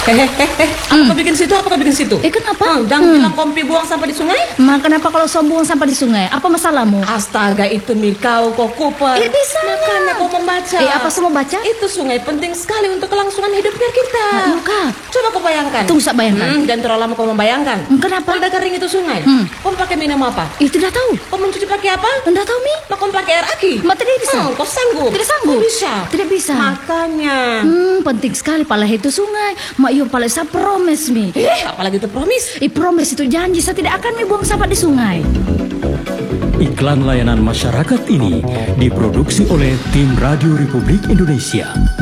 Apa kau bikin situ? Apa kau bikin situ? Kenapa? Jangan bilang kompi buang sampah di sungai. Kenapa kalau sombong sampah di sungai? Apa masalahmu? Astaga, itu Mikau, kau Cooper. Bisa. Makanya kau membaca. Apa semua baca? Itu sungai penting sekali untuk kelangsungan hidup biar kita. Kak. Coba kau bayangkan. Tunggu sak bayangkan. Dan terlalu lama kau membayangkan. Kenapa? Kalau udah kering itu sungai. Kau pakai minum apa? Tidak tahu. Kau mencuci pakai apa? Tidak tahu, Mi. Kau pakai air aki? Tidak bisa. Kau sanggup? Tidak sanggup. Tidak bisa. Makanya. Penting sekali pala itu sungai. Mak yo pala saya promise, Mi. Apalagi itu promise? Promise itu janji saya tidak akan buang sampah di sungai. Iklan layanan masyarakat ini diproduksi oleh Tim Radio Republik Indonesia.